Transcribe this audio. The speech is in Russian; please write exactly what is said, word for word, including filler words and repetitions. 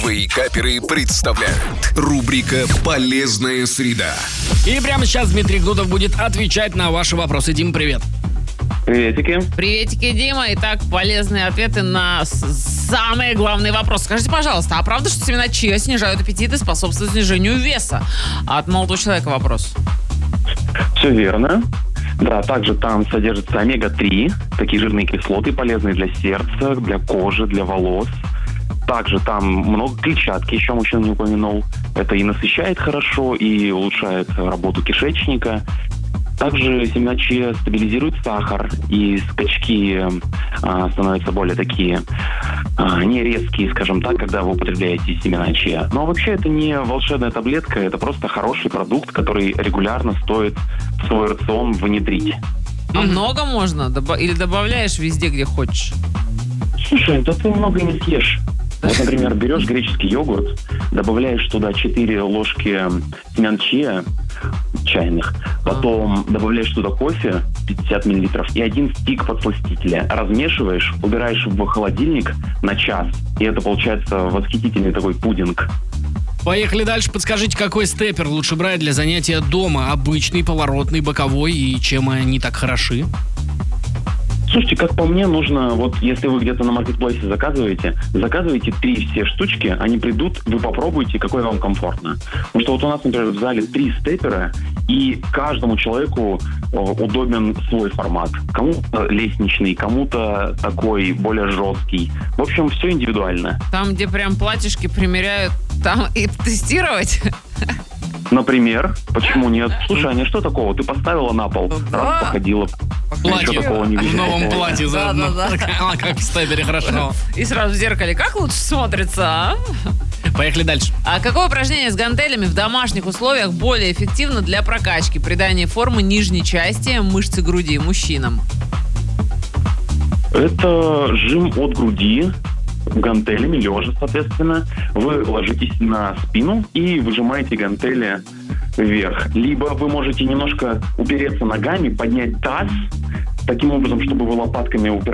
Вейкаперы представляют. Рубрика «Полезная среда». И прямо сейчас Дмитрий Гнутов будет отвечать на ваши вопросы. Дим, привет. Приветики. Приветики, Дима. Итак, полезные ответы на с- самые главные вопросы. Скажите, пожалуйста, а правда, что семена чиа снижают аппетит и способствуют снижению веса? От молодого человека вопрос. Все верно. Да, также там содержится омега три, такие жирные кислоты, полезные для сердца, для кожи, для волос. Также там много клетчатки, еще мужчина не упомянул. Это и насыщает хорошо, и улучшает работу кишечника. Также семена чиа стабилизируют сахар, и скачки а, становятся более такие а, не резкие, скажем так, когда вы употребляете семена чиа. Но вообще это не волшебная таблетка, это просто хороший продукт, который регулярно стоит в свой рацион внедрить. А много можно? Добав- Или добавляешь везде, где хочешь? Слушай, да ты много не съешь. Вот, например, берешь греческий йогурт, добавляешь туда четыре ложки семян чиа чайных, потом добавляешь туда кофе пятьдесят миллилитров и один стик подсластителя. Размешиваешь, убираешь в холодильник на час, и это получается восхитительный такой пудинг. Поехали дальше. Подскажите, какой степер лучше брать для занятия дома? Обычный, поворотный, боковой, и чем они так хороши? Слушайте, как по мне, нужно, вот если вы где-то на маркетплейсе заказываете, заказывайте три все штучки, они придут, вы попробуйте, какой вам комфортно. Потому что вот у нас, например, в зале три степера, и каждому человеку э, удобен свой формат. Кому-то лестничный, кому-то такой более жесткий. В общем, все индивидуально. Там, где прям платьишки примеряют, там и тестировать? Например, почему нет? Слушай, Аня, что такого? Ты поставила на пол, Да. раз походила. Платье. Ничего такого не В вижу. новом платье заодно. Да-да-да. А, как в степере, хорошо. И сразу в зеркале. Как лучше смотрится, а? Поехали дальше. А какое упражнение с гантелями в домашних условиях более эффективно для прокачки, придания формы нижней части мышцы груди мужчинам? Это жим от груди, гантелями, лежа, соответственно. Вы ложитесь на спину и выжимаете гантели вверх. Либо вы можете немножко упереться ногами, поднять таз, таким образом, чтобы вы лопатками упирались